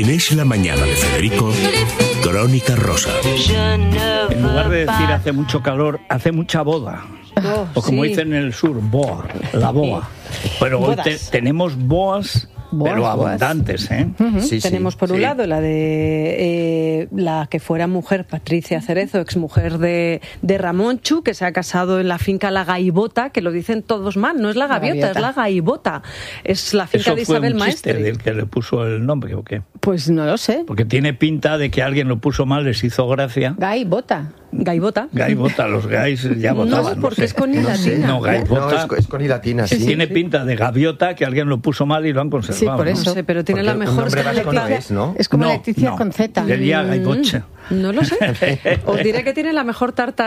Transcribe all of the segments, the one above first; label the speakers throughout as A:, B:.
A: En Es la Mañana de Federico, Crónica Rosa.
B: En lugar de decir hace mucho calor, hace mucha boda. O como dicen en el sur, boa, la boa. Pero hoy tenemos boas, pero abundantes, ¿eh?
C: Tenemos por un lado la de la que fuera mujer, Patricia Cerezo, exmujer de Ramonchu, que se ha casado en la finca La Gaivota, que lo dicen todos mal, no es La Gaviota, es La Gaivota. Es la finca de Isabel Maestre.
B: ¿Eso fue un chiste del que le puso el nombre o qué?
C: Pues no lo sé.
B: Porque tiene pinta de que alguien lo puso mal, les hizo gracia.
C: Gaivota.
B: Gaivota, los gays ya votaban.
C: No, porque es con i latina.
B: No, Gaivota.
D: No, es con i latina, sí.
B: Tiene pinta de gaviota que alguien lo puso mal y lo han conservado.
C: Sí, por eso.
B: ¿no?
C: sé, pero tiene la mejor...
D: Es
C: como Leticia con Z.
B: Sería Gaivoche.
C: No lo sé. Os diré que tiene la mejor tarta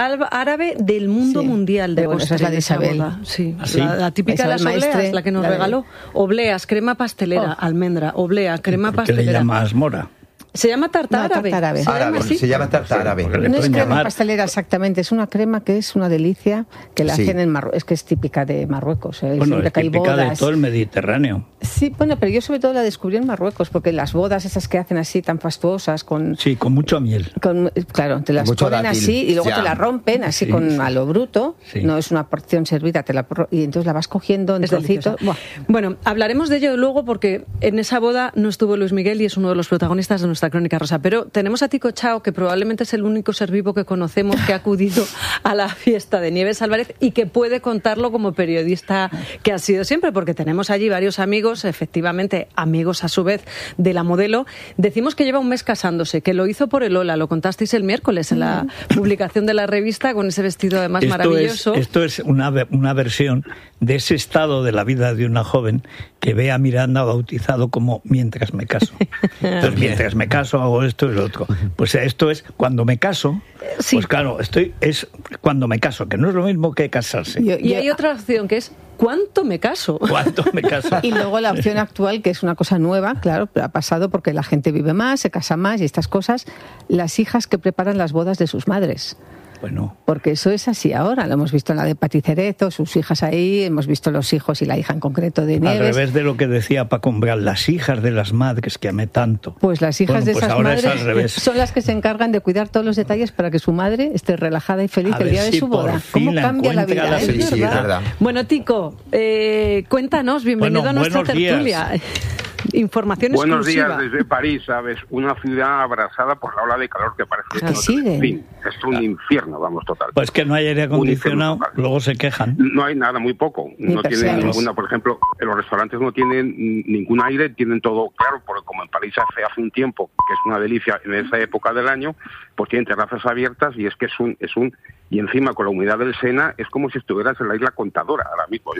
C: árabe del mundo mundial de
E: esa es la de Isabel.
C: Sí.
B: ¿Ah, sí?
C: La típica de las obleas, la que nos regaló. Obleas, crema pastelera, almendra, oblea, crema pastelera.
B: ¿Qué le llamas mora?
C: Se llama tarta árabe.
D: Se llama tarta árabe.
E: No es crema pastelera exactamente, es una crema que es una delicia, que la hacen en Marruecos, es que es típica de Marruecos.
B: Bueno, es típica de todo el Mediterráneo.
E: Sí, bueno, pero yo sobre todo la descubrí en Marruecos, porque las bodas esas que hacen así tan fastuosas con...
B: Sí, con mucho miel.
E: Claro, te las
D: mucho
E: ponen
D: dátil.
E: así y luego te la rompen así a lo bruto, no es una porción servida, y entonces la vas cogiendo en trocitos.
C: Bueno, hablaremos de ello luego porque en esa boda no estuvo Luis Miguel y es uno de los protagonistas de nuestra Crónica Rosa, pero tenemos a Tico Chao, que probablemente es el único ser vivo que conocemos que ha acudido a la fiesta de Nieves Álvarez y que puede contarlo como periodista que ha sido siempre, porque tenemos allí varios amigos, efectivamente amigos a su vez de la modelo. Decimos que lleva un mes casándose, que lo hizo por el Ola, lo contasteis el miércoles en la publicación de la revista con ese vestido además maravilloso.
B: Esto es una versión de ese estado de la vida de una joven que ve a Miranda bautizado como mientras me caso. Entonces, mientras me caso hago esto y lo otro. Pues esto es cuando me caso, pues claro, es cuando me caso, que no es lo mismo que casarse.
C: Y hay otra opción que es ¿cuánto me caso?
B: ¿Cuánto me caso?
E: Y luego la opción actual, que es una cosa nueva, claro, ha pasado porque la gente vive más, se casa más y estas cosas, las hijas que preparan las bodas de sus madres.
B: Bueno.
E: Porque eso es así ahora, lo hemos visto en la de Pati Cerezo, sus hijas ahí, hemos visto los hijos y la hija en concreto de Nieves.
B: Al revés de lo que decía Paco Umbral, las hijas de las madres que amé tanto.
E: Pues las hijas de esas madres
B: son
E: las que se encargan de cuidar todos los detalles para que su madre esté relajada y feliz el día de su boda. ¿Cómo cambia la vida?
D: Sí, es verdad.
C: Bueno, Tico, cuéntanos, bienvenido a nuestra tertulia. Información
F: Buenos
C: exclusiva.
F: días desde París, ¿sabes? Una ciudad abrazada por la ola de calor que parece es un infierno, vamos, total.
B: Pues que no hay aire acondicionado, luego se quejan.
F: No hay nada, muy poco. No tienen ninguna, por ejemplo, los restaurantes no tienen ningún aire, tienen todo claro, porque como en París hace un tiempo, que es una delicia en esa época del año, pues tienen terrazas abiertas y es que es un y encima con la humedad del Sena es como si estuvieras en la isla Contadora ahora mismo.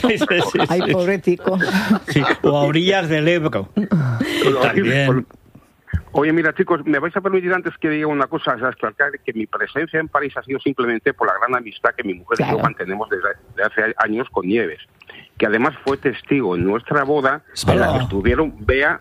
E: Ay, pobre Tico.
B: Sí, o a orillas del Ebro. También.
F: Oye, mira, chicos, me vais a permitir antes que diga una cosa, que mi presencia en París ha sido simplemente por la gran amistad que mi mujer y yo mantenemos desde hace años con Nieves, que además fue testigo en nuestra boda en la que estuvieron Bea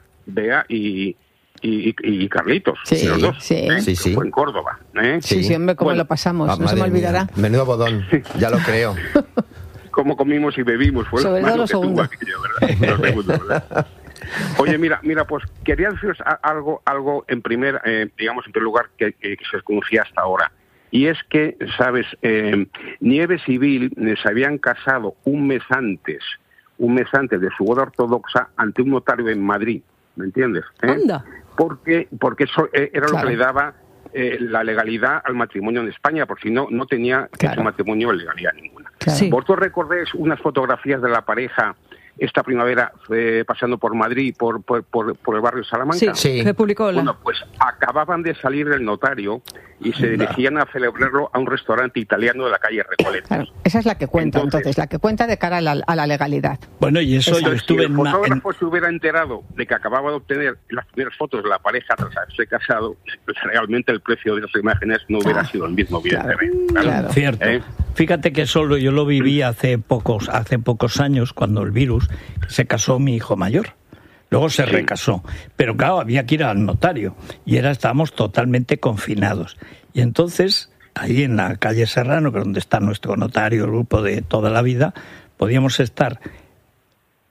F: y Carlitos, los dos.
E: Sí.
F: Fue en Córdoba.
E: Sí, hombre, cómo lo pasamos, no se me olvidará.
D: Menudo bodón, ya lo creo.
F: Cómo comimos y bebimos, fue
E: sobre todo lo segundo.
F: ¿Verdad? Oye, mira, pues quería deciros algo en primer lugar que se desconocía hasta ahora. Y es que, ¿sabes? Nieves y Bill se habían casado un mes antes de su boda ortodoxa ante un notario en Madrid, ¿me entiendes?
C: Anda.
F: Porque eso era lo que le daba la legalidad al matrimonio en España, porque si no tenía ese matrimonio legalidad ninguna.
C: Claro.
F: ¿Vosotros recordáis unas fotografías de la pareja esta primavera pasando por Madrid, por el barrio Salamanca?
C: Sí, que publicó Ola.
F: Bueno, pues acababan de salir del notario y se dirigían a celebrarlo a un restaurante italiano de la calle Recoleta.
E: Claro, esa es la que cuenta, entonces la que cuenta de cara a la legalidad.
B: Bueno, y eso yo estuve
F: si el fotógrafo se hubiera enterado de que acababa de obtener las primeras fotos de la pareja tras haberse casado, pues realmente el precio de esas imágenes no hubiera sido el mismo, evidentemente.
B: Claro. Cierto. Fíjate que solo yo lo viví hace pocos años, cuando el virus, se casó mi hijo mayor. Luego se recasó. Pero claro, había que ir al notario. Y estábamos totalmente confinados. Y entonces, ahí en la calle Serrano, que es donde está nuestro notario, el grupo de toda la vida, podíamos estar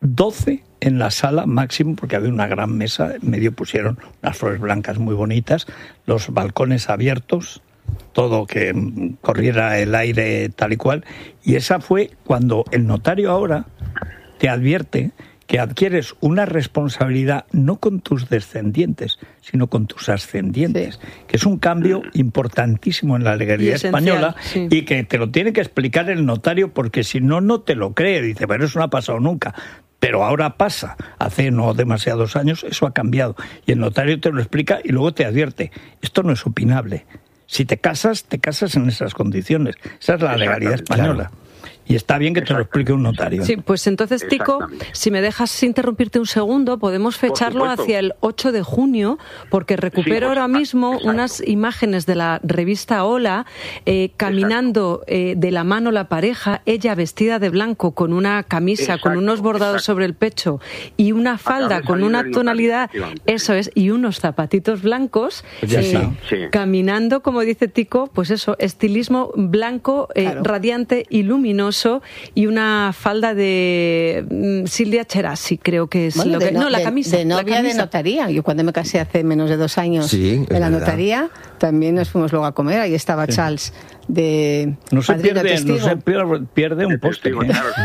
B: 12 en la sala máximo, porque había una gran mesa, en medio pusieron unas flores blancas muy bonitas, los balcones abiertos, todo que corriera el aire tal y cual, y esa fue cuando el notario ahora te advierte que adquieres una responsabilidad no con tus descendientes, sino con tus ascendientes, que es un cambio importantísimo en la legalidad española y que te lo tiene que explicar el notario, porque si no, no te lo cree. Dice, pero eso no ha pasado nunca. Pero ahora pasa, hace no demasiados años eso ha cambiado. Y el notario te lo explica y luego te advierte, esto no es opinable. Si te casas en esas condiciones. Esa es la legalidad española. Claro. Y está bien que te lo explique un notario.
C: Sí, pues entonces, Tico, si me dejas interrumpirte un segundo, podemos fecharlo hacia el 8 de junio, porque recupero ahora mismo unas imágenes de la revista Hola, caminando de la mano la pareja, ella vestida de blanco con una camisa, con unos bordados sobre el pecho y una falda con una tonalidad, eso es, y unos zapatitos blancos, caminando, como dice Tico, pues eso, estilismo blanco, radiante y luminoso, y una falda de Silvia Cherasi, creo que es lo que... la camisa.
E: De novia de notaría. Yo cuando me casé hace menos de 2 años en la notaría, también nos fuimos luego a comer. Ahí estaba Charles de
B: no se pierde un póster.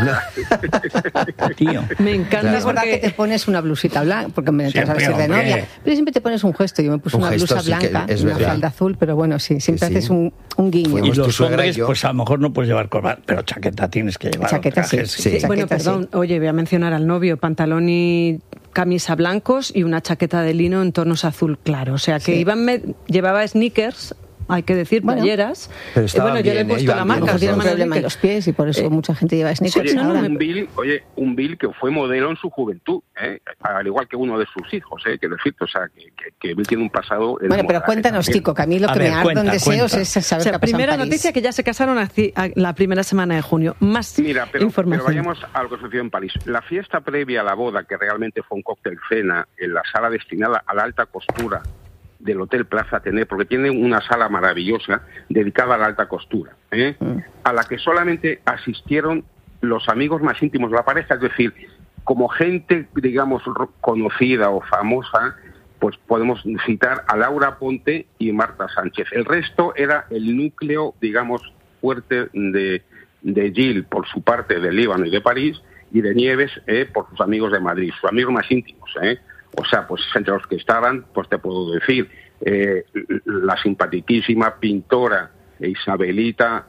C: Tío. Me encanta.
E: Es verdad que te pones una blusita blanca, porque me entras a vestir de novia, pero siempre te pones un gesto. Yo me puse una blusa blanca, una falda azul, pero bueno, siempre haces un guiño.
B: Y los hombres, pues a lo mejor no puedes llevar corbata, pero chaqueta tienes que llevar.
E: Chaqueta sí.
C: Bueno, perdón, oye, voy a mencionar al novio, pantalón y camisa blancos y una chaqueta de lino en tonos azul claro. O sea que llevaba sneakers, hay que decir, playeras.
D: Pero
C: yo le he puesto la marca.
E: Tiene un problema en los pies y por eso mucha gente lleva sneakers.
F: Un Bill que fue modelo en su juventud, al igual que uno de sus hijos, que decirte, o sea, que Bill tiene un pasado...
E: Bueno, pero cuéntanos, Tico, que a mí lo que me arde en deseos es saber qué ha pasado
C: primera noticia, que ya se casaron la primera semana de junio. Más información.
F: Pero vayamos a lo que sucedió en París. La fiesta previa a la boda, que realmente fue un cóctel cena en la sala destinada a la alta costura del Hotel Plaza Athénée, porque tiene una sala maravillosa dedicada a la alta costura, a la que solamente asistieron los amigos más íntimos de la pareja, es decir, como gente, digamos, conocida o famosa, pues podemos citar a Laura Ponte y Marta Sánchez. El resto era el núcleo, digamos, fuerte de Gilles, por su parte, de Líbano y de París, y de Nieves, por sus amigos de Madrid, sus amigos más íntimos, O sea, pues entre los que estaban, pues te puedo decir, la simpaticísima pintora Isabelita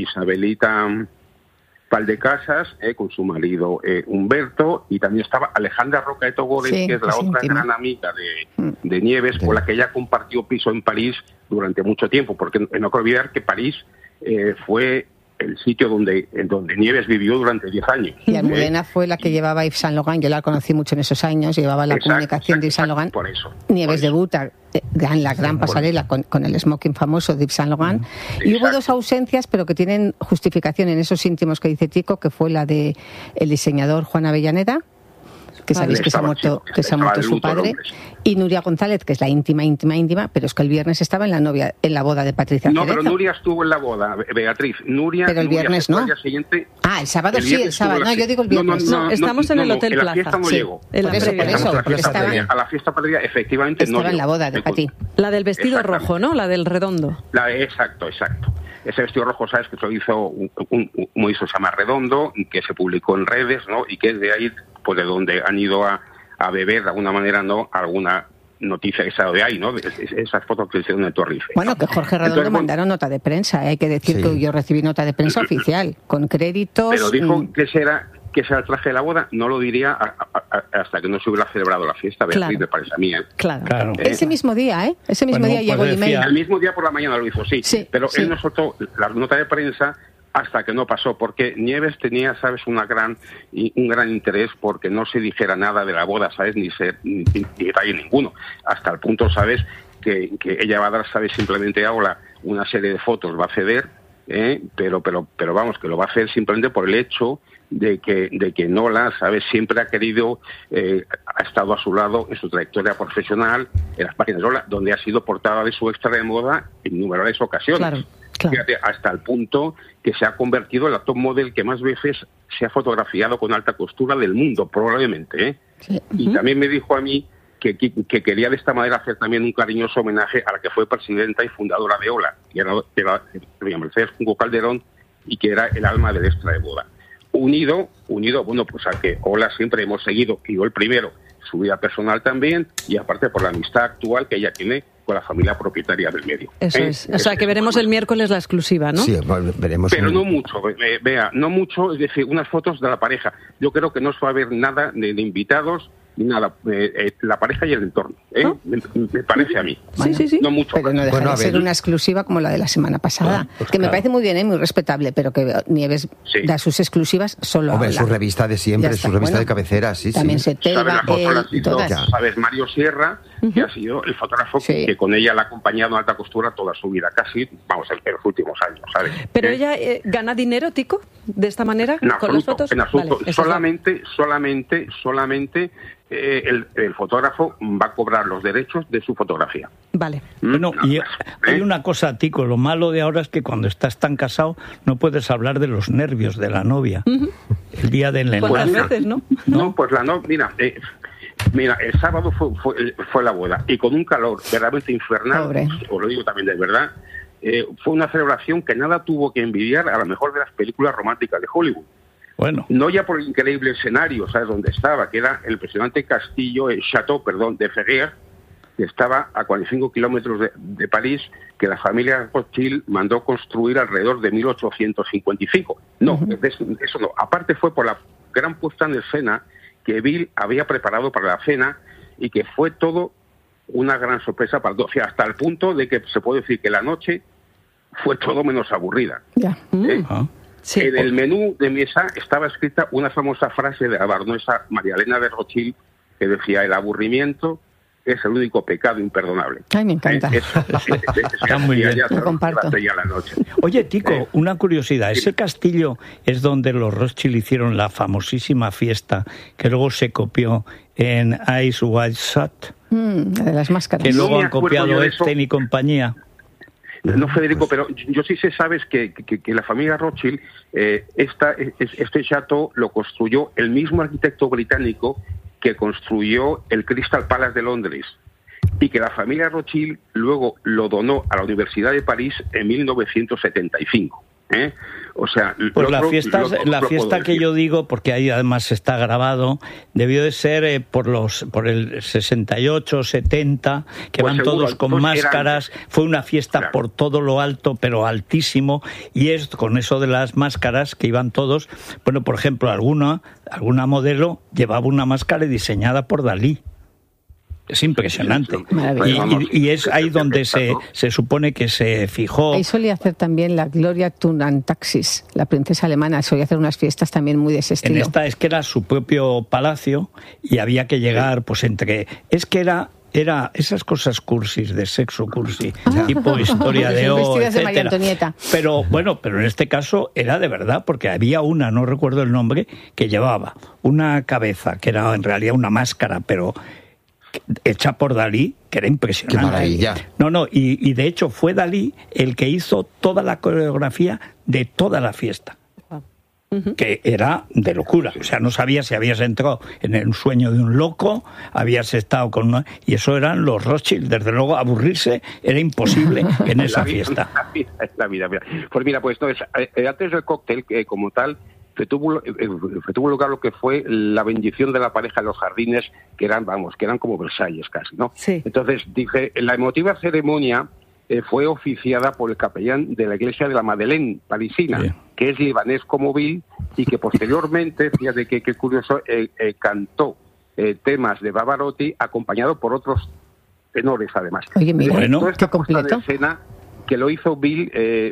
F: Valdecasas, con su marido Humberto, y también estaba Alejandra Roca de Togores, que es la otra gran amiga de Nieves, con la que ella compartió piso en París durante mucho tiempo, porque no hay que olvidar que París fue el sitio donde Nieves vivió durante 10 años.
E: Y Almudena fue la que llevaba Yves Saint Laurent, yo la conocí mucho en esos años, llevaba la comunicación de Yves Saint Laurent.
F: Por eso.
E: Nieves debuta en la gran pasarela con el smoking famoso de Yves Saint Laurent. Y hubo 2 ausencias, pero que tienen justificación en esos íntimos que dice Tico, que fue la de el diseñador Juan Avellaneda, que sabéis que se ha muerto su padre, y Nuria González, que es la íntima, pero es que el viernes estaba en la boda de Patricia Cerezo.
F: No, pero Nuria estuvo en la boda, Beatriz.
E: Pero el viernes no. El sábado sí, el sábado. No, yo digo el viernes.
C: No, estamos en el Hotel Plaza.
F: La fiesta no llegó. A la fiesta previa, efectivamente,
E: estaba en la boda de Pati.
C: La del vestido rojo, ¿no? La del redondo.
F: Exacto. Ese vestido rojo, sabes que se lo hizo se llama Redondo, que se publicó en redes, ¿no? Y que es de ahí, pues de donde han ido a beber de alguna manera, ¿no? Alguna noticia que se ha dado de ahí, ¿no? Esas fotos que hicieron en Torrife.
E: Bueno, que Jorge Redondo mandaron nota de prensa, hay que decir que yo recibí nota de prensa oficial, con créditos.
F: Pero dijo que será el traje de la boda, no lo diría hasta que no se hubiera celebrado la fiesta, Beatriz, me parece a mí.
C: Claro.
E: Ese mismo día, Ese mismo día llegó el email.
F: El mismo día por la mañana lo hizo, sí. Pero él no soltó la nota de prensa hasta que no pasó, porque Nieves tenía, ¿sabes?, un gran interés porque no se dijera nada de la boda, ¿sabes?, ni detalle ninguno, hasta el punto, ¿sabes?, que ella va a dar, ¿sabes?, simplemente ahora una serie de fotos, va a ceder, pero vamos, que lo va a hacer simplemente por el hecho de que Nola, ¿sabes?, siempre ha querido, ha estado a su lado en su trayectoria profesional, en las páginas de Nola, donde ha sido portada de su extra de moda en numerosas ocasiones.
E: Claro.
F: Fíjate, hasta el punto que se ha convertido en la top model que más veces se ha fotografiado con alta costura del mundo, probablemente, ¿eh?
E: Sí.
F: Y también me dijo a mí que quería de esta manera hacer también un cariñoso homenaje a la que fue presidenta y fundadora de Ola, que era doña Mercedes Junco Calderón, y que era el alma del extra de boda. Unido, bueno, pues a que Ola siempre hemos seguido, y yo el primero, su vida personal también, y aparte por la amistad actual que ella tiene con la familia propietaria del medio.
C: Eso es. O sea, que veremos el miércoles la exclusiva, ¿no?
D: Sí, veremos.
F: Pero no mucho, vea, no mucho, es decir, unas fotos de la pareja. Yo creo que no se va a ver nada de invitados, ni nada, la pareja y el entorno, ¿eh?
C: ¿Oh?
F: Me parece a mí.
C: Sí.
F: No mucho.
E: Pero no deja
D: Bueno,
E: de ser una exclusiva como la de la semana pasada,
B: Pues
E: que me
B: claro.
E: parece muy bien, muy respetable, pero que Nieves
F: Sí.
E: da sus exclusivas solo
D: Hombre,
E: a
D: su revista de siempre,
E: Ya está.
D: su revista
E: Bueno,
D: de cabecera, sí,
E: también
D: sí.
F: ¿Sabes?
E: Seteva,
F: La foto la ha
E: él,
F: sido,
E: todas.
F: ¿sabes? Mario Sierra, que ha sido el fotógrafo
E: Sí.
F: que con ella la ha acompañado en alta costura toda su vida, casi, vamos, en los últimos años, ¿sabes?
C: Pero
F: ¿Eh?
C: ella gana dinero, Tico, de esta manera,
F: En
C: con las
F: absoluto,
C: fotos.
F: en absoluto.
C: Vale, eso es
F: Solamente el fotógrafo va a cobrar los derechos de su fotografía.
C: Vale.
B: Bueno,
F: Nada
B: y
F: más,
B: hay
F: ¿eh?
B: una cosa, Tico, lo malo de ahora es que cuando estás tan casado no puedes hablar de los nervios de la novia. El día del
C: ¿Cuántas
B: enlace.
C: veces, no?
F: No, pues mira, el sábado fue la boda y con un calor verdaderamente infernal,
E: Pobre.
F: os lo digo también de verdad, fue una celebración que nada tuvo que envidiar a la mejor de las películas románticas de Hollywood.
B: Bueno,
F: No ya por el increíble escenario, ¿sabes dónde estaba? Que era el impresionante castillo, el Château, de Ferrières, que estaba a 45 kilómetros de París, que la familia Rothschild mandó construir alrededor de 1855. No, eso no. Aparte fue por la gran puesta en escena que Bill había preparado para la cena y que fue todo una gran sorpresa para todos. O sea, hasta el punto de que se puede decir que la noche fue todo menos aburrida.
E: Ya.
F: ¿eh?
B: ah,
C: Sí.
F: En el menú de mesa estaba escrita una famosa frase de la baronesa María Elena de Rothschild que decía: el aburrimiento es el único pecado imperdonable.
E: Ay, me encanta.
B: Está muy bien.
E: Lo comparto.
F: Ya la noche.
B: Oye, Tico, una curiosidad. ¿Ese castillo es donde los Rothschild hicieron la famosísima fiesta que luego se copió en Ice White Shut?
E: La de las máscaras.
B: Que
F: No
B: luego
F: me
B: han
F: acuerdo yo
B: copiado
F: de eso.
B: Epstein y compañía.
F: No, Federico, pero yo sí sé, sabes, que la familia Rothschild, este chateau lo construyó el mismo arquitecto británico que construyó el Crystal Palace de Londres, y que la familia Rothschild luego lo donó a la Universidad de París en 1975. O sea,
B: Pues la fiesta que yo digo, porque ahí además está grabado, debió de ser por el 68, 70, que
F: Pues
B: van
F: seguro,
B: todos con
F: entonces
B: máscaras. Fue una fiesta
F: Claro.
B: por todo lo alto, pero altísimo. Y es con eso de las máscaras que iban todos. Bueno, por ejemplo, alguna modelo llevaba una máscara diseñada por Dalí. Es impresionante.
E: Maravilloso.
B: Y es ahí donde se supone que se fijó.
E: Ahí solía hacer también la Gloria Tunantaxis, la princesa alemana, solía hacer unas fiestas también muy de ese
B: En
E: estilo.
B: esta es que era su propio palacio y había que llegar, pues entre... Es que era esas cosas cursis, de sexo cursi, tipo historia de O,
E: Vestidas de María
B: etcétera.
E: Antonieta.
B: Pero bueno, pero en este caso era de verdad, porque había una, no recuerdo el nombre, que llevaba una cabeza, que era en realidad una máscara, pero hecha por Dalí, que era impresionante.
D: ¡Qué maravilla!
B: No, y de hecho fue Dalí el que hizo toda la coreografía de toda la fiesta. Que era de locura, o sea, no sabías si habías entrado en el sueño de un loco, habías estado con una... Y eso eran los Rothschild, desde luego aburrirse era imposible en esa fiesta.
F: La vida. Pues mira, pues entonces, antes del cóctel, como tal, tuvo lugar lo que fue la bendición de la pareja en los jardines, que eran como Versalles casi, ¿no?
C: Sí.
F: Entonces, dije, la emotiva ceremonia fue oficiada por el capellán de la iglesia de la Madeleine parisina,
B: Sí.
F: que es libanés como Bill, y que posteriormente, fíjate qué curioso, cantó temas de Pavarotti acompañado por otros tenores además.
E: Oye, mira,
B: Bueno,
F: Toda esta
E: qué completo.
F: puesta en escena que lo hizo Bill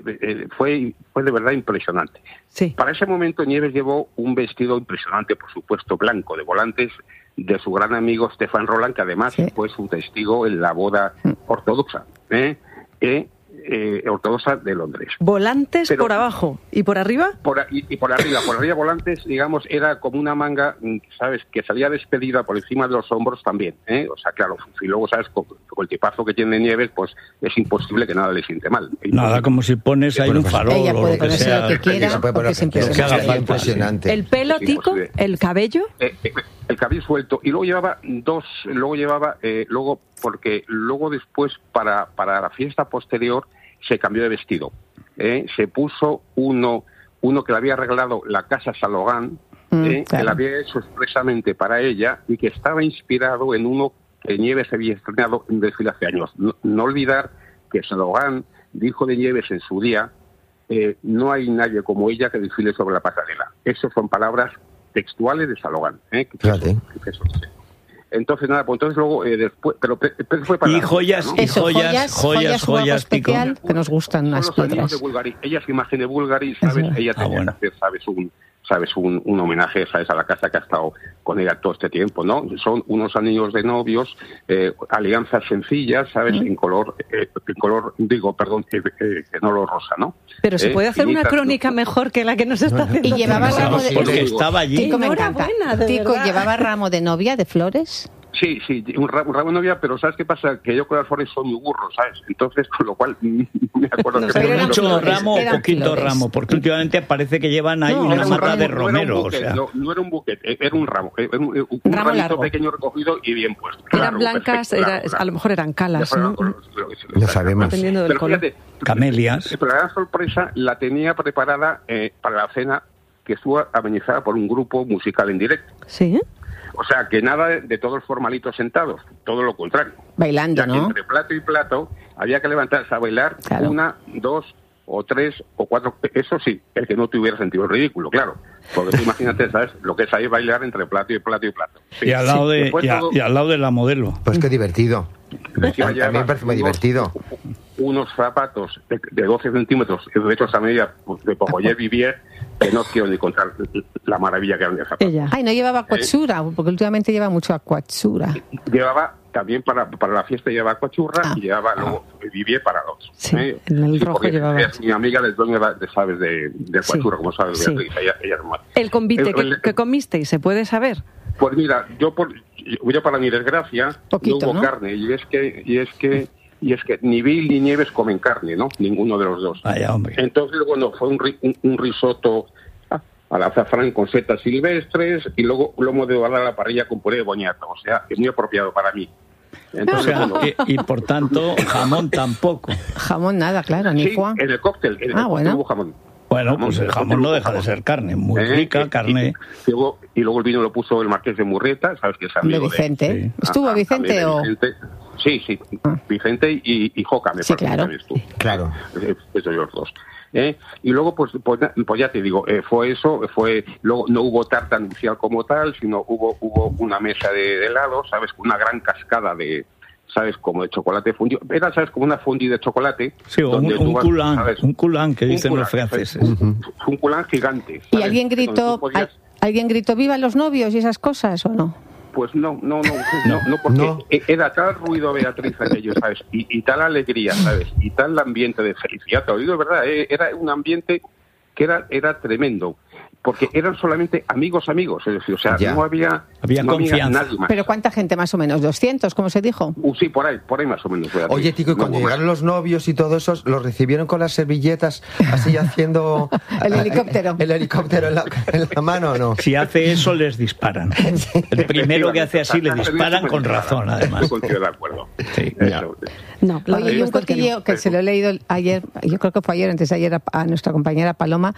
F: fue de verdad impresionante.
C: Sí.
F: Para ese momento Nieves llevó un vestido impresionante, por supuesto, blanco, de volantes, de su gran amigo Stefan Roland, que además
E: Sí.
F: fue su testigo en la boda ortodoxa. ortodoxa de Londres.
C: Volantes
F: Pero,
C: por abajo y por arriba.
F: Por arriba volantes, digamos, era como una manga, ¿sabes?, que salía despedida por encima de los hombros también, ¿eh? O sea, claro, y luego, ¿sabes?, con el tipazo que tiene Nieves, pues es imposible que nada le siente mal.
B: Nada, como si pones ahí un farol
E: ella
B: o
E: puede
B: lo que
E: ponerse
B: sea.
E: lo que quiera,
D: Se puede poner
E: porque
D: lo que
E: es
D: quiera,
B: haga falta,
D: impresionante.
C: El pelo,
F: Sí,
C: Tico,
F: imposible.
C: el cabello.
F: El cabello suelto, y luego llevaba porque luego después para la fiesta posterior se cambió de vestido, se puso uno que le había arreglado la casa Salogán,
E: claro.
F: que la había hecho expresamente para ella y que estaba inspirado en uno que Nieves había estrenado en desfile hace años. No olvidar que Salogán dijo de Nieves en su día, no hay nadie como ella que desfile sobre la pasarela. Esas son palabras textuales de Salogán. Entonces, nada, pues entonces luego después, pero fue para
B: y joyas,
F: ¿no?
B: y
E: Eso,
B: joyas,
E: un guapo
B: Tico.
E: especial que nos gustan
F: Son
E: unas
F: los anillos
E: piedras.
F: de Bulgari. Ella se imagen de Bulgari, ¿sabes?
E: Eso.
F: Ella tenía
B: Bueno.
F: que hacer, ¿sabes? Un homenaje, ¿sabes?, a la casa que ha estado con ella todo este tiempo, ¿no? Son unos anillos de novios, alianzas sencillas, ¿sabes? En color, que no lo rosa, ¿no?
C: Pero se puede hacer una
F: finitas,
C: crónica
F: ¿no?
C: mejor que la que nos está haciendo.
E: Y llevaba
B: Claro,
E: ramo de...
B: porque estaba allí.
E: Tico, me encanta.
C: Enhorabuena, de
E: Tico,
C: verdad.
E: ¿llevaba ramo de novia, de flores?
F: Sí, un ramo de novia, pero ¿sabes qué pasa? Que yo con las flores soy muy burro, ¿sabes? Entonces, con lo cual, me acuerdo
E: No,
F: que...
E: pero
B: Pero
E: eran
B: mucho
E: flores,
B: ramo
E: eran
B: o poquito
E: flores.
B: ramo, porque últimamente parece que llevan ahí
E: No,
B: una
E: era un
B: mata
E: ramo,
B: de
F: no era un
B: romero,
F: buque,
B: o sea.
F: no era un buque, era un ramo, un
E: Ramo
F: ramito
E: largo.
F: pequeño recogido y bien puesto.
C: Eran
F: Claro,
C: blancas,
F: perfecto, claro.
C: a lo mejor eran calas, ¿no?
D: No sabemos.
C: Dependiendo del
F: Pero
C: color.
F: fíjate,
B: Camelias.
F: pero la gran sorpresa la tenía preparada para la cena que estuvo amenizada por un grupo musical en directo.
C: Sí.
F: O sea, que nada de todos formalitos sentados, todo lo contrario.
E: Bailando,
F: Ya que
E: ¿no?
F: entre plato y plato había que levantarse a bailar
E: Claro.
F: 1, 2 o 3 o 4. Eso sí, el que no tuviera sentido ridículo, claro. Porque tú imagínate, ¿sabes? Lo que es ahí bailar entre plato y plato y plato. Sí.
B: Y al lado de,
F: Después todo-
B: y al lado de la modelo.
D: Pues qué divertido.
F: Encima
D: A mí
F: lleva
D: me parece muy divertido.
F: unos zapatos de 12 centímetros hechos a medida de Pogoyer Vivier, que no quiero ni contar la maravilla que eran de zapatos.
C: Ella.
E: Ay, no llevaba acuatsura, porque últimamente lleva mucho acuatsura.
F: Llevaba también para la fiesta, llevaba coachurra
E: Ah.
F: y llevaba luego Vivier para los.
C: Sí, en el rojo
F: porque
C: llevaba.
F: es mi amiga del dueño ¿sabes? de coachurra, como sabes,
C: Sí.
F: Beatriz, ella es más.
C: El convite
F: El-
C: que comisteis, ¿se puede saber?
F: Pues mira, yo para mi desgracia
E: Poquito,
F: no hubo
E: ¿no?
F: carne y es que ni Bill ni Nieves comen carne, ¿no? Ninguno de los dos.
B: Vaya, hombre.
F: Entonces, bueno, fue un risotto al azafrán con setas silvestres y luego lomo de bala a la parrilla con puré de boñato. O sea, es muy apropiado para mí.
B: O
F: Entonces,
B: sea,
F: bueno,
B: y por tanto, jamón tampoco.
E: Jamón nada, claro, ni
F: sí,
E: foie.
F: en el cóctel.
E: Bueno.
F: Hubo jamón.
B: Bueno, pues el jamón no deja de ser carne, muy rica, carne.
F: Y luego el vino lo puso el Marqués de Murrieta, ¿sabes? Que es
E: De
F: amigo
E: Vicente.
B: Sí.
E: ¿Estuvo
F: Ajá,
E: Vicente
F: también de
E: o...?
F: Vicente. Sí. Vicente y Joca, me
E: Sí,
F: parece
E: claro.
F: que también estuvo.
D: Claro.
F: Esos los dos. Y luego, pues ya te digo, fue eso, luego no hubo tarta nupcial como tal, sino hubo una mesa de helado, ¿sabes? Con una gran cascada de, ¿sabes? Como de chocolate fundido. Era, ¿sabes? Como una fondue de chocolate.
B: Sí, o
F: donde tú
B: un
F: vas,
B: culán,
F: ¿sabes?
B: un culán que
F: Un
B: dicen los
F: culán,
B: franceses.
F: un culán gigante.
E: ¿Y
F: ¿sabes?
E: alguien
F: Donde
E: gritó,
F: tú podías-
E: ¿alguien gritó viva los novios y esas cosas o no?
F: Pues no, porque
D: No.
F: era tal ruido, Beatriz, aquello, ¿sabes? Y tal alegría, ¿sabes? Y tal ambiente de felicidad, te lo digo de verdad, era un ambiente que era tremendo, porque eran solamente amigos, es decir, o sea,
D: Ya.
F: no había
B: Confianza.
F: nadie más.
E: ¿Pero cuánta gente más o menos? ¿200, como se dijo?
F: Sí, por ahí más o menos. Beatriz.
D: Oye, Tico, y
F: No
D: cuando
F: hubo más.
D: llegaron los novios y todo eso, los recibieron con las servilletas, así haciendo...
E: El helicóptero.
D: El helicóptero en la mano, ¿o no?
B: Si hace eso, les disparan. El primero que hace así le disparan con razón, además.
F: Estoy contigo de acuerdo.
B: Sí.
F: Eso.
C: No, la
E: Oye, y un
C: respuesta es que no.
E: cotilleo que se lo he leído ayer, yo creo que fue ayer, antes de ayer, a nuestra compañera Paloma,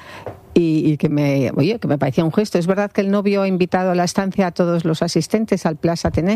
E: y que me parecía un gesto. ¿Es verdad que el novio ha invitado a la estancia a todos los asistentes al Plaza Athénée?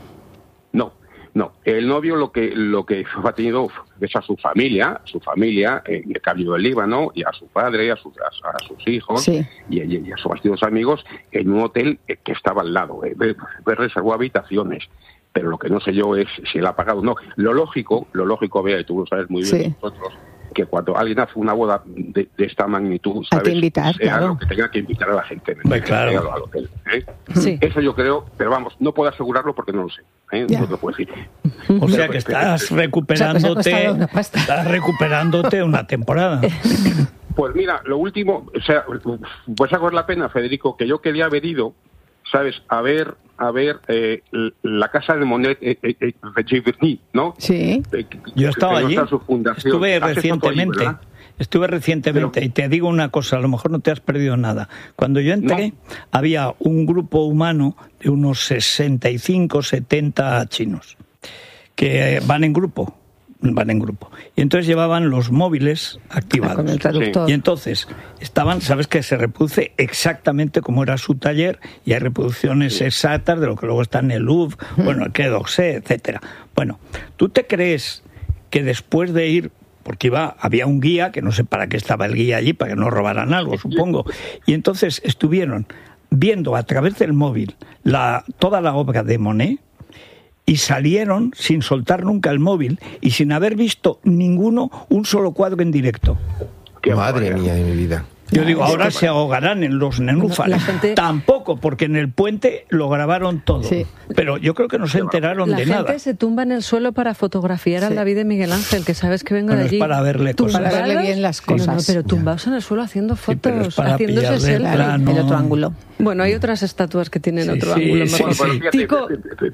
F: No. El novio lo que ha tenido es a su familia, que ha vivido en Líbano, y a su padre, a sus hijos,
E: Sí.
F: y a sus bastantes amigos, en un hotel que estaba al lado. Reservó habitaciones, pero lo que no sé yo es si él ha pagado o no. Lo lógico, Bea, y tú lo sabes muy bien,
E: Sí.
F: nosotros, que cuando alguien hace una boda de esta magnitud, ¿sabes?
E: Hay que invitar,
F: sea
E: claro.
F: lo que tenga que invitar a la gente.
B: Claro.
F: Al hotel, ¿eh?
C: Sí.
F: Eso yo creo, pero vamos, no puedo asegurarlo porque no lo sé. No te lo puedo decir.
B: O sea que estás recuperándote, estás recuperándote una temporada.
F: Pues mira, lo último, o sea, pues hago la pena, Federico, que yo quería haber ido, ¿sabes? A ver la casa de Monet de Giverny, ¿no?
E: Sí.
B: Yo estaba allí, estuve recientemente
F: Pero,
B: y te digo una cosa, a lo mejor no te has perdido nada. Cuando yo entré, había un grupo humano de unos 65, 70 chinos que van en grupo. Y entonces llevaban los móviles activados.
E: Con el traductor.
B: Y entonces estaban, sabes que se reproduce exactamente como era su taller, y hay reproducciones exactas de lo que luego está en el Louvre, bueno, el Quai d'Orsay, etcétera. Bueno, ¿tú te crees que después de ir, porque había un guía, que no sé para qué estaba el guía allí, para que no robaran algo, supongo, y entonces estuvieron viendo a través del móvil toda la obra de Monet, y salieron sin soltar nunca el móvil y sin haber visto un solo cuadro en directo?
D: Madre mía de mi vida.
B: Yo digo, ahora se ahogarán en los nenúfares. Tampoco, porque en el puente lo grabaron todo. Sí. Pero yo creo que no se enteraron de nada.
C: La gente se tumba en el suelo para fotografiar al David de Miguel Ángel, que sabes que vengo de allí.
B: Es para verle cosas.
E: Para verle bien las cosas.
C: No, pero tumbados en el suelo haciendo fotos,
B: sí,
C: haciéndose selfie.
E: El otro ángulo.
C: Bueno, hay otras estatuas que tienen otro ángulo mejor. Tico,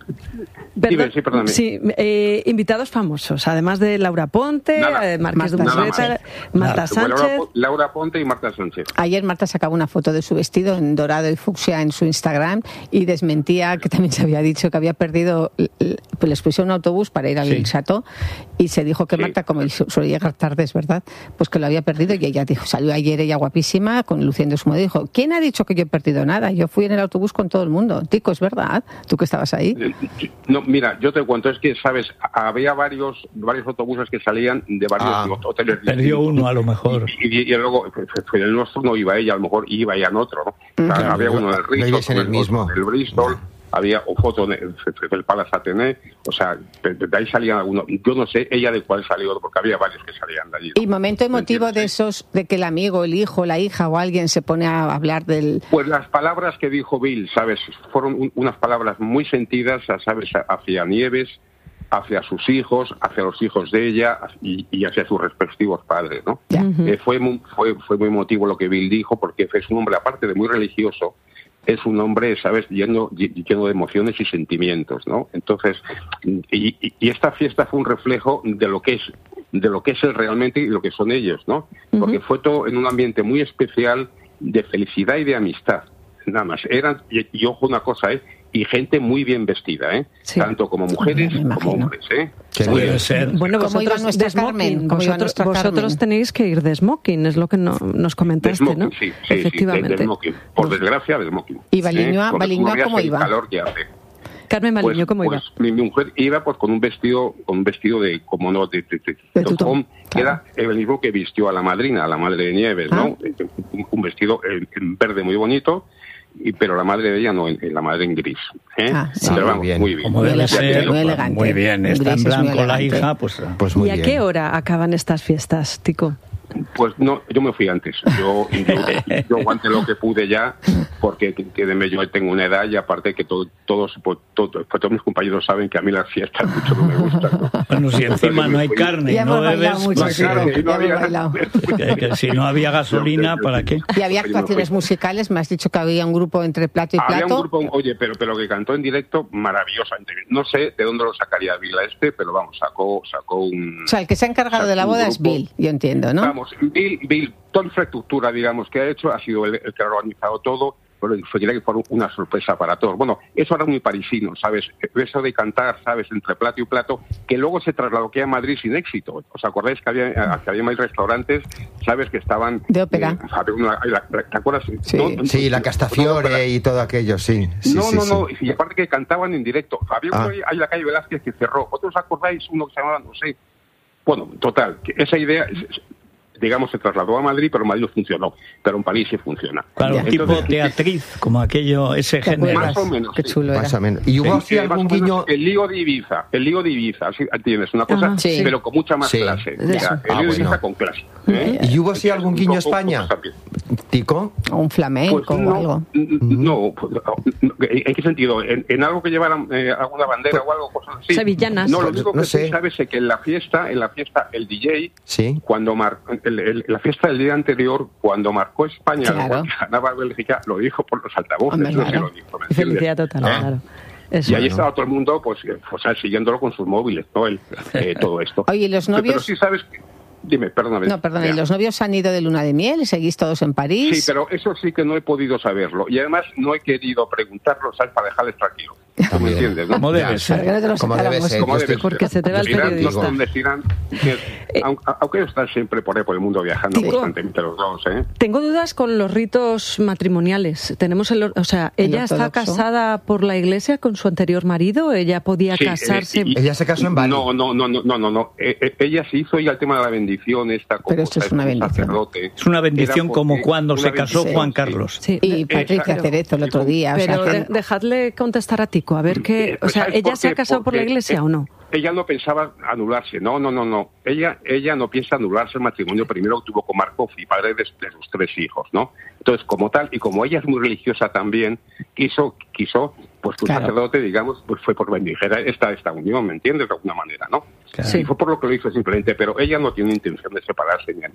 C: invitados famosos, además de Laura Ponte, Marqués de Umbrueta, Marta Sánchez.
F: Laura Ponte y Marta Sánchez.
E: Ayer Marta sacaba una foto de su vestido en dorado y fucsia en su Instagram y desmentía que también se había dicho que había perdido, pues les puso un autobús para ir al Chateau y se dijo que Marta, como suele llegar tarde, es verdad, pues que lo había perdido, y ella dijo, salió ayer ella guapísima, luciendo su moda, y dijo, ¿quién ha dicho que yo he perdido nada? Yo fui en el autobús con todo el mundo. Tico, ¿es verdad? ¿Tú que estabas ahí?
F: No, mira, yo te cuento, es que, ¿sabes? Había varios autobuses que salían de varios hoteles.
B: Perdió uno, a lo mejor.
F: Y luego, el nuestro no iba ella, a lo mejor iba ella en otro, ¿no? O sea, había uno del Bristol, el Bristol, había foto del Palace Athénée, o sea, de ahí salían algunos. Yo no sé ella de cuál salió, porque había varios que salían de allí, ¿no?
E: Y momento emotivo de esos, de que el amigo, el hijo, la hija o alguien se pone a hablar del...
F: Pues las palabras que dijo Bill, ¿sabes? Fueron unas palabras muy sentidas, ¿sabes? Hacia Nieves, hacia sus hijos, hacia los hijos de ella y hacia sus respectivos padres, ¿no? Fue muy emotivo lo que Bill dijo, porque es un hombre, aparte de muy religioso, es un hombre, ¿sabes?, lleno de emociones y sentimientos, ¿no? Entonces, y esta fiesta fue un reflejo de lo que es él realmente y lo que son ellos, ¿no? Porque fue todo en un ambiente muy especial de felicidad y de amistad, nada más. Eran, y ojo una cosa, y gente muy bien vestida, sí, tanto como mujeres como hombres,
B: Puede ser.
C: Bueno, vosotros de smoking, vosotros tenéis que ir de smoking, es lo que nos comentaste,
F: smoking,
C: ¿no?
F: Sí,
C: efectivamente.
F: De smoking. Por desgracia, de smoking.
E: ¿Y Baliñoa cómo iba?
F: Calor que hace.
C: Carmen Baliño, ¿cómo iba?
F: Mi mujer iba pues con un vestido de como no de tutón, que era el mismo que vistió a la madrina, a la madre de Nieves, ¿no? Un vestido en verde muy bonito. Pero la madre de ella no, la madre en gris.
E: Sí.
F: Pero vamos, muy bien.
B: Como debe ser,
E: muy elegante.
B: Muy bien, está en blanco la hija, pues
E: muy
C: bien. ¿Y a qué hora acaban estas fiestas, Tico?
F: Pues no, yo me fui antes. Yo aguanté lo que pude ya, porque yo tengo una edad y aparte que todos mis compañeros saben que a mí las fiestas mucho no me gustan, ¿no?
B: Bueno, si encima no hay carne y no bebes,
E: mucho,
B: que si no había gasolina, ¿para qué?
E: Y había actuaciones musicales, me has dicho que había un grupo entre plato y plato.
F: Había un grupo, oye, pero que cantó en directo maravillosamente bien. No sé de dónde lo sacaría Bill pero vamos, sacó un...
E: O sea, el que se ha encargado de la boda es Bill, yo entiendo, ¿no?
F: Vamos, Bill, toda la infraestructura, digamos, que ha hecho, ha sido el que ha organizado todo, pero fue una sorpresa para todos. Bueno, eso era muy parisino, ¿sabes? Eso de cantar, ¿sabes?, entre plato y plato, que luego se trasladó aquí a Madrid sin éxito. ¿Os acordáis que había más restaurantes, ¿sabes?, que estaban...
E: De ópera.
F: ¿Te acuerdas?
D: Sí, la Castafiore y todo aquello, sí.
F: No, y aparte que cantaban en directo. Había uno ahí en la calle Velázquez que cerró. ¿Otros acordáis? Uno que se llamaba, no sé... Bueno, total, que esa idea... digamos, se trasladó a Madrid, pero en Madrid no funcionó, pero en París sí funciona.
B: Claro, tipo teatriz, como aquello, ese género.
F: Más o menos.
E: Qué chulo era.
D: Más o menos. ¿Y hubo así algún guiño?
F: El lío de Ibiza, ¿sí? Tienes una cosa,
E: sí.
F: pero con mucha más
D: Sí.
F: clase.
E: Eso.
F: El lío de Ibiza
D: bueno.
F: con clase.
D: ¿Y hubo así algún guiño a España?
F: Tico.
E: O un flamenco
F: Pues
E: o algo.
F: No, ¿en qué sentido? ¿En algo que llevaran alguna bandera o algo? Cosas así?
C: Sevillanas.
F: No, lo único
D: No
F: que
D: sé.
F: sí sabes es que en la fiesta el DJ,
D: Sí.
F: cuando la fiesta del día anterior, cuando marcó España,
E: Claro.
F: cuando ganaba Bélgica, lo dijo por los altavoces.
E: Hombre,
F: No sé,
E: claro.
F: lo dijo, ¿me
C: Y felicidad
F: entiendes?
C: total, claro. Eso.
F: Y ahí estaba todo el mundo, pues siguiéndolo con sus móviles, ¿no? Todo esto.
E: Oye, ¿y los
F: Pero
E: novios?
F: sí sabes que... Dime, perdóname.
E: No, perdón, ¿y
F: Ya.
E: los novios han ido de luna de miel? ¿Seguís todos en París?
F: Sí, pero eso sí que no he podido saberlo. Y además no he querido preguntarlo, ¿sabes? Para dejarles tranquilos. ¿Tú me entiendes, no?
B: Como debe
E: Para
B: ser.
E: que no te lo
D: Como debe
E: sacáramos.
D: ser.
F: Como
D: Yo
F: debe
D: estoy-
C: Porque se te va el
F: Dirán,
C: periodista.
F: no donde dirán, aunque ellos están siempre por ahí, por el mundo viajando
C: Tico.
F: constantemente los dos, ¿eh?
C: Tengo dudas con los ritos matrimoniales. Tenemos o sea, ¿ella está
E: ortodoxo.
C: casada por la iglesia con su anterior marido? ¿Ella podía
F: Sí,
C: casarse?
D: Ella se casó en Bali.
F: No. Ella se hizo ya el tema de la bendición esta como
E: Pero esto es una
F: un
E: bendición.
F: sacerdote.
B: Es una bendición
F: Era
B: como
F: porque-
B: cuando
F: una
B: se casó
F: bendición,
B: Juan
F: sí.
B: Carlos.
C: Sí.
E: Y Patricia
F: Exacto.
E: Cerezo el otro día.
C: Pero
E: o sea, que-
C: dejadle contestar a Tico, a ver qué... O sea,
F: ¿Sabes
C: ¿ella
F: por
C: se ha
F: qué?
C: casado por la
F: Porque,
C: iglesia o no?
F: Ella no pensaba anularse, no. Ella no piensa anularse el matrimonio primero que tuvo con Markov y padre de sus 3 hijos, ¿no? Entonces, como tal, y como ella es muy religiosa también, quiso pues que un
E: Claro.
F: sacerdote, digamos, pues fue por bendijera esta unión, ¿me entiendes? De alguna manera, ¿no?
B: Claro.
C: Sí.
F: Y fue por lo que lo hizo simplemente, pero ella no tiene intención de separarse, ni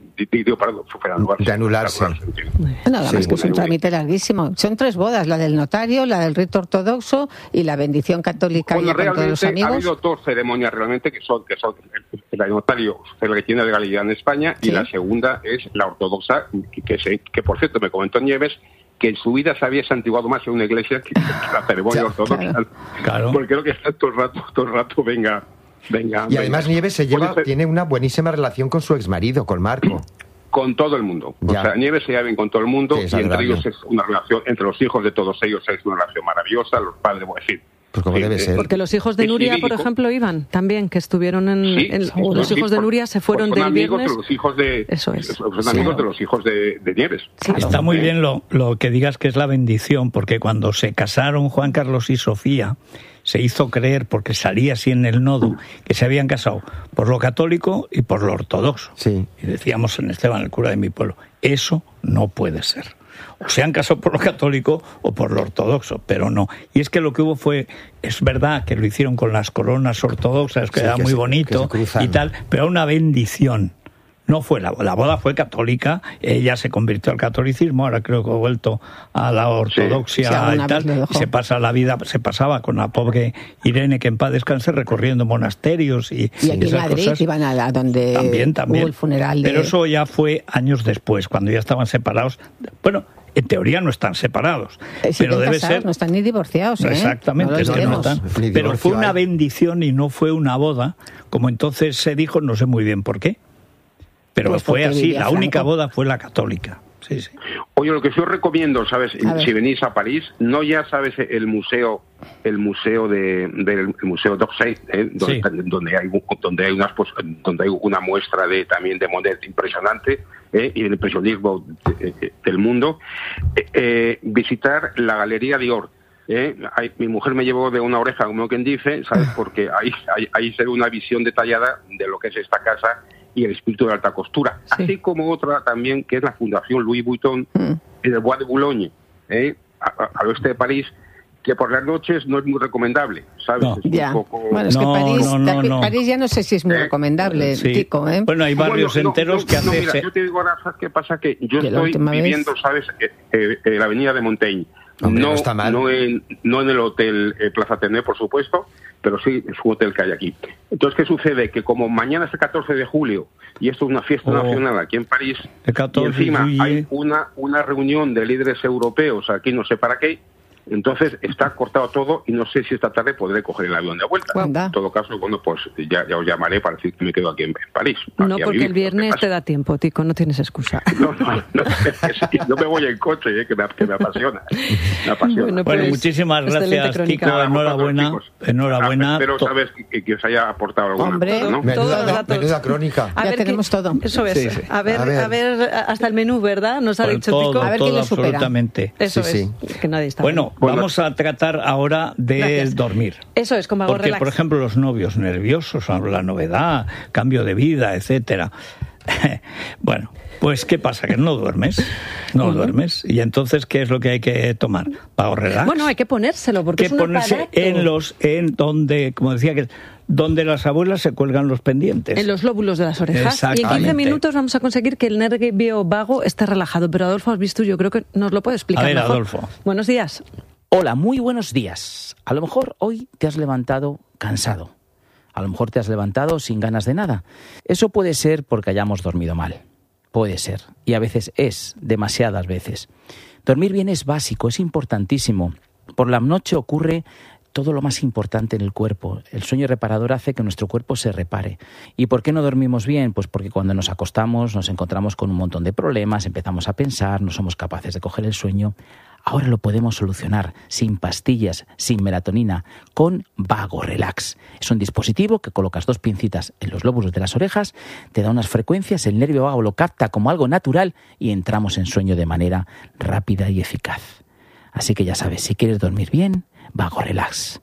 D: De anularse.
F: ¿entiendes?
E: nada
F: Sí,
E: más que es un
F: muy bien.
E: trámite larguísimo. Son 3 bodas, la del notario, la del rito ortodoxo y la bendición católica
F: Bueno,
E: ya con todos los
F: realmente ha
E: amigos.
F: habido 2 ceremonias realmente que son el notario, el que tiene legalidad en España,
E: Sí.
F: y la segunda es la ortodoxa, que por cierto me comentó Nieves que en su vida se había santiguado más en una iglesia que la ceremonia
E: Ya,
F: ortodoxa.
B: Claro.
F: Porque creo que está todo el rato, venga.
D: Y además Nieves tiene una buenísima relación con su exmarido, con Marco.
F: Con todo el mundo. O
D: Ya.
F: sea, Nieves se lleva bien con todo el mundo,
D: Sí, es
F: y entre
D: agradable.
F: ellos es una relación, entre los hijos de todos ellos es una relación maravillosa, los padres, voy a decir.
D: Pues como debe ser.
C: Porque los hijos de
F: Es
C: Nuria, por
F: idílico.
C: ejemplo, iban también, que estuvieron los hijos de Nuria se fueron
F: son
C: del
F: amigos
C: viernes.
F: de los hijos de,
C: Eso es.
F: son
C: Sí.
F: amigos de los hijos de Nieves.
B: Está muy bien lo que digas que es la bendición, porque cuando se casaron Juan Carlos y Sofía, se hizo creer, porque salía así en el nodo, que se habían casado por lo católico y por lo ortodoxo.
D: Sí.
B: Y decíamos en Esteban, el cura de mi pueblo, eso no puede ser. O se han casado por lo católico o por lo ortodoxo, pero no. Y es que lo que hubo es verdad que lo hicieron con las coronas ortodoxas, que
D: Sí,
B: era
D: que
B: muy
D: se
B: bonito
D: cruzan.
B: y tal, pero una bendición. No fue la boda fue católica, ella se convirtió al catolicismo, ahora creo que ha vuelto a la ortodoxia
E: Sí, alguna
B: y tal,
E: vez lo dejó.
B: y se pasaba con la pobre Irene, que en paz descanse, recorriendo monasterios y
E: Y aquí en
B: esas
E: Madrid
B: cosas.
E: iban a donde
B: También.
E: hubo el funeral de...
B: Pero eso ya fue años después, cuando ya estaban separados. Bueno, en teoría no están separados, pero
E: siguen
B: debe
E: casados,
B: ser...
E: no están ni divorciados, ¿eh?
B: Exactamente,
E: No lo
B: es que no
E: olvidemos.
B: están.
D: Ni
B: Pero
D: divorcio
B: fue una
D: hay.
B: bendición y no fue una boda, como entonces se dijo, no sé muy bien por qué. Pero
E: Pues
B: fue
E: porque
B: así,
E: vivía
B: la única
E: Franco.
B: boda fue la católica. Sí, sí.
F: Oye, lo que yo recomiendo, ¿sabes?
E: A ver.
F: Si venís a París, no ya sabes el museo del museo d'Orsay,
B: Sí.
F: donde hay una muestra también de Monet impresionante, y el impresionismo del mundo. Visitar la Galería Dior. Mi mujer me llevó de una oreja, como quien dice, ¿sabes? Porque ahí se ve una visión detallada de lo que es esta casa y el espíritu de alta costura.
C: Sí.
F: Así como otra también, que es la Fundación Louis Vuitton, en el Bois de Boulogne, al oeste de París, que por las noches no es muy recomendable, ¿sabes?
B: No.
F: Es un
E: Ya.
F: poco...
E: Bueno, es que
B: No,
E: París, París ya no sé si es muy
F: Eh,
E: recomendable,
B: Sí.
E: Tico, ¿eh?
B: Bueno, hay barrios
F: Bueno,
B: enteros que hacen...
F: mira, yo te digo ahora, ¿sabes qué pasa? Que yo
E: Que la
F: estoy
E: última vez-
F: viviendo, ¿sabes? La avenida de Montaigne.
D: Hombre, no está mal.
F: No en el hotel Plaza Athénée, por supuesto, pero sí es un hotel que hay aquí. Entonces, ¿qué sucede? Que como mañana es el 14 de julio y esto es una fiesta nacional aquí en París,
B: El 14
F: y encima
B: de julio.
F: hay una reunión de líderes europeos, aquí no sé para qué, Entonces está cortado todo y no sé si esta tarde podré coger el avión de vuelta.
E: Anda.
F: En todo caso, bueno, pues ya os llamaré para decir que me quedo aquí en París.
C: No,
F: aquí a
C: porque
F: vivir,
C: el viernes
F: ¿qué
C: te
F: pasa?
C: da tiempo, Tico, no tienes excusa.
F: No me voy en coche, que me apasiona. Me apasiona.
C: Bueno,
B: Bueno,
C: pues,
B: muchísimas
C: excelente
B: gracias,
C: crónica.
B: Tico. Enhorabuena.
F: Chicos.
B: Enhorabuena.
F: Espero, sabes, que os haya aportado alguna
E: Hombre,
F: cosa, ¿no?
C: todos los datos.
D: Menuda crónica.
C: A
E: Ya
C: ver
E: tenemos todo.
C: Eso es.
B: Sí, sí.
C: A ver, hasta el menú, ¿verdad? Nos ha
B: Pues
C: dicho
B: todo,
C: Tico.
E: A ver quién
B: todo,
E: lo supera.
B: absolutamente.
C: Eso
D: Sí,
C: es, que nadie está.
B: Bueno, vamos a tratar ahora de
C: Gracias.
B: dormir.
C: Eso es, con Vago
B: Porque,
C: Relax.
B: por ejemplo, los novios nerviosos, la novedad, cambio de vida, etcétera. Bueno, pues ¿qué pasa? Que no duermes. No duermes. Y entonces, ¿qué es lo que hay que tomar? Vago Relax.
C: Bueno, hay que ponérselo porque
B: que
C: es un
B: ponerse
C: aparato.
B: en donde, como decía, que donde las abuelas se cuelgan los pendientes.
C: En los lóbulos de las orejas. Y en 15
B: Exactamente.
C: minutos vamos a conseguir que el nervio vago esté relajado. Pero Adolfo, has visto, yo creo que nos lo puede explicar
B: A ver,
C: mejor.
B: Adolfo.
C: Buenos días.
G: Hola, muy buenos días. A lo mejor hoy te has levantado cansado. A lo mejor te has levantado sin ganas de nada. Eso puede ser porque hayamos dormido mal. Puede ser. Y a veces es, demasiadas veces. Dormir bien es básico, es importantísimo. Por la noche ocurre todo lo más importante en el cuerpo. El sueño reparador hace que nuestro cuerpo se repare. ¿Y por qué no dormimos bien? Pues porque cuando nos acostamos nos encontramos con un montón de problemas, empezamos a pensar, no somos capaces de coger el sueño. Ahora lo podemos solucionar sin pastillas, sin melatonina, con Vago Relax. Es un dispositivo que colocas 2 pincitas en los lóbulos de las orejas, te da unas frecuencias, el nervio vago lo capta como algo natural y entramos en sueño de manera rápida y eficaz. Así que ya sabes, si quieres dormir bien, Vago Relax.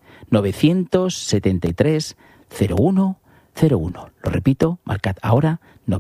G: 973 01 01. Lo repito, marcad ahora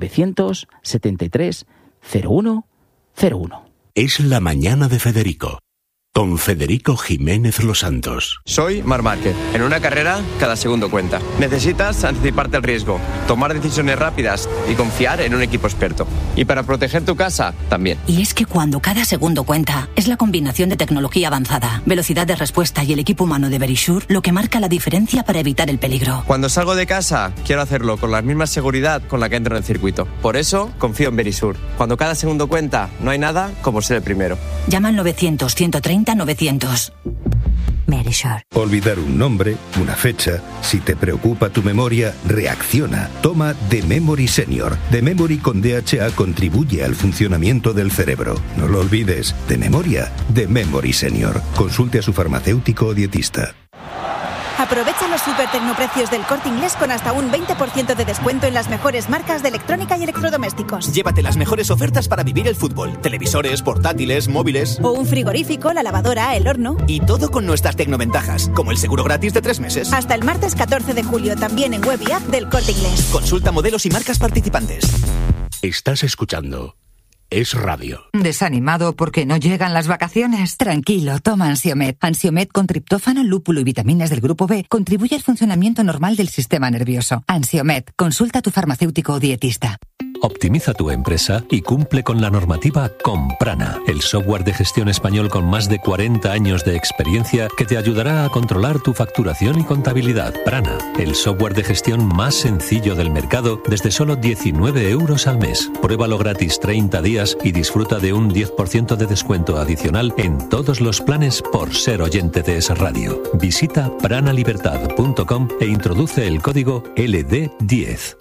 G: 973 01 01.
A: Es la mañana de Federico, con Federico Jiménez Los Santos.
H: Soy Marc Márquez. En una carrera, cada segundo cuenta. Necesitas anticiparte al riesgo, tomar decisiones rápidas y confiar en un equipo experto. Y para proteger tu casa, también.
I: Y es que cuando cada segundo cuenta, es la combinación de tecnología avanzada, velocidad de respuesta y el equipo humano de Verisure lo que marca la diferencia para evitar el peligro.
H: Cuando salgo de casa, quiero hacerlo con la misma seguridad con la que entro en el circuito. Por eso, confío en Verisure. Cuando cada segundo cuenta, no hay nada como ser el primero.
I: Llama al 900-130-900. Verisure.
J: Olvidar un nombre, una fecha. Si te preocupa tu memoria, reacciona. Toma The Memory Senior. The Memory con DHA contribuye al funcionamiento del cerebro. No lo olvides. De memoria, The Memory Senior. Consulte a su farmacéutico o dietista.
K: Aprovecha los super tecnoprecios del Corte Inglés con hasta un 20% de descuento en las mejores marcas de electrónica y electrodomésticos.
L: Llévate las mejores ofertas para vivir el fútbol. Televisores, portátiles, móviles.
K: O un frigorífico, la lavadora, el horno.
L: Y todo con nuestras tecnoventajas, como el seguro gratis de 3 meses.
K: Hasta el martes 14 de julio, también en web y app del Corte Inglés.
L: Consulta modelos y marcas participantes.
A: Estás escuchando Es Radio.
M: ¿Desanimado porque no llegan las vacaciones? Tranquilo, toma Ansiomed. Ansiomed con triptófano, lúpulo y vitaminas del grupo B contribuye al funcionamiento normal del sistema nervioso. Ansiomed, consulta a tu farmacéutico o dietista.
N: Optimiza tu empresa y cumple con la normativa con Prana, el software de gestión español con más de 40 años de experiencia que te ayudará a controlar tu facturación y contabilidad. Prana, el software de gestión más sencillo del mercado desde solo 19 euros al mes. Pruébalo gratis 30 días y disfruta de un 10% de descuento adicional en todos los planes por ser oyente de Es Radio. Visita pranalibertad.com e introduce el código LD10.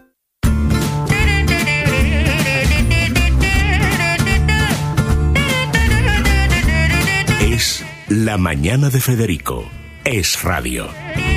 A: Es la mañana de Federico. Es Radio.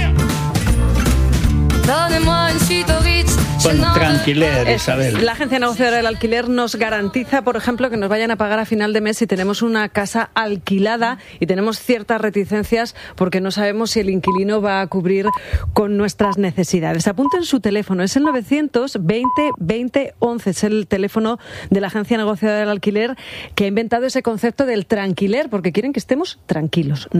B: Bueno, tranquiler, Isabel.
C: La agencia negociadora del alquiler nos garantiza, por ejemplo, que nos vayan a pagar a final de mes si tenemos una casa alquilada y tenemos ciertas reticencias porque no sabemos si el inquilino va a cubrir con nuestras necesidades. Apunten su teléfono, es el 920-2011, es el teléfono de la agencia negociadora del alquiler que ha inventado ese concepto del tranquiler porque quieren que estemos tranquilos.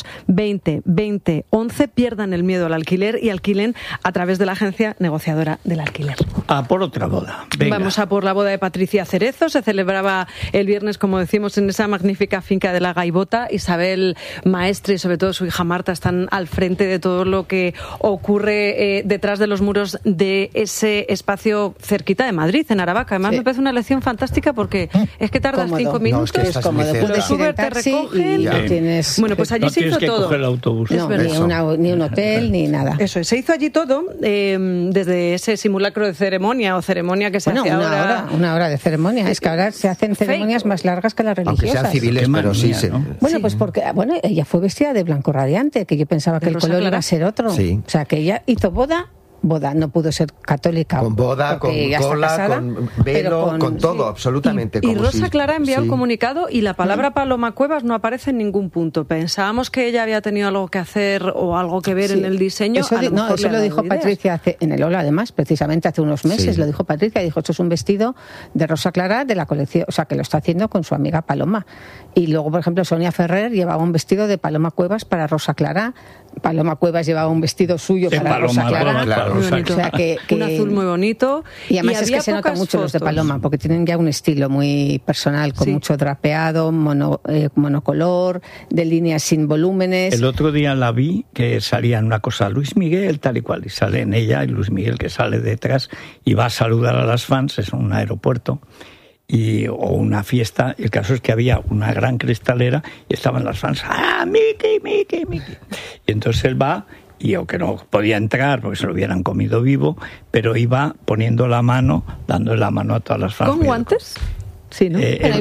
C: 920-2011, pierdan el miedo al alquiler y alquilen a través de la agencia negociadora del del alquiler.
B: A por otra boda. Venga.
C: Vamos a por la boda de Patricia Cerezo. Se celebraba el viernes, como decimos, en esa magnífica finca de la Gaivota. Isabel Maestre y sobre todo su hija Marta están al frente de todo lo que ocurre detrás de los muros de ese espacio cerquita de Madrid, en Aravaca. Además, me parece una elección fantástica porque es que tardas 5 minutos.
E: No, es que es cómodo.
C: Puedes subir, te recogen. Bueno, pues allí se hizo todo.
B: El autobús.
E: Ni un hotel, ni nada.
C: Eso es, se hizo allí todo, desde ese simulacro de ceremonia que se hace ahora.
E: Una hora de ceremonia. Es que ahora se hacen ceremonias más largas que las religiosas.
D: Aunque sean civiles, pero sí.
E: Bueno, pues porque ella fue vestida de blanco radiante, que yo pensaba que el color iba a ser otro.
D: Sí.
E: O sea, que ella hizo boda, no pudo ser católica.
D: Con boda, con cola, casada, con velo, con todo, absolutamente.
C: Y Rosa Clara ha enviado un comunicado y la palabra Paloma Cuevas no aparece en ningún punto. Pensábamos que ella había tenido algo que hacer o algo que ver en el diseño.
E: Eso lo dijo Patricia en el Hola, además, precisamente hace unos meses. Lo dijo Patricia, dijo, esto es un vestido de Rosa Clara de la colección, o sea, que lo está haciendo con su amiga Paloma. Y luego, por ejemplo, Sonia Ferrer llevaba un vestido de Paloma Cuevas para Rosa Clara. Paloma Cuevas llevaba un vestido suyo para Rosa Clara.
C: Claro. O sea, que un azul muy bonito.
E: Y además es que se nota mucho los de Paloma, porque tienen ya un estilo muy personal, con mucho drapeado, monocolor, de líneas sin volúmenes.
B: El otro día la vi que salía en una cosa Luis Miguel, tal y cual, y sale en ella, y Luis Miguel que sale detrás y va a saludar a las fans, es un aeropuerto. O una fiesta, el caso es que había una gran cristalera y estaban las fans, Mickey. Y entonces él va, y aunque no podía entrar porque se lo hubieran comido vivo, pero iba poniendo la mano, dándole la mano a todas las fans.
C: ¿Con guantes? Sí, ¿no?